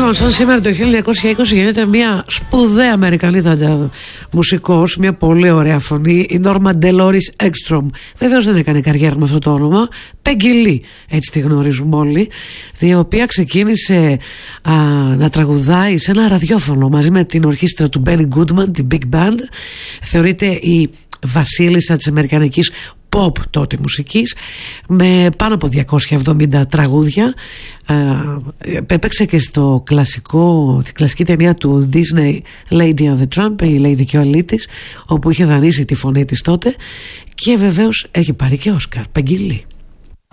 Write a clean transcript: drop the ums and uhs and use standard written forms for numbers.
Λοιπόν, σαν σήμερα το 1920 γεννιέται μια σπουδαία Αμερικανίδα μουσικός, μια πολύ ωραία φωνή, η Norma Dolores Ekstrom. Βεβαίως δεν έκανε καριέρα με αυτό το όνομα. Peggy Lee, έτσι τη γνωρίζουμε όλοι, η οποία ξεκίνησε να τραγουδάει σε ένα ραδιόφωνο μαζί με την ορχήστρα του Benny Goodman, την Big Band. Θεωρείται η βασίλισσα της αμερικανικής pop τότε μουσικής, με πάνω από 270 τραγούδια. Έπαιξε και στο την κλασική ταινία του Disney Lady and the Tramp, η Lady και ο Αλήτης, όπου είχε δανείσει τη φωνή της τότε, και βεβαίως έχει πάρει και Όσκαρ. Peggy Lee.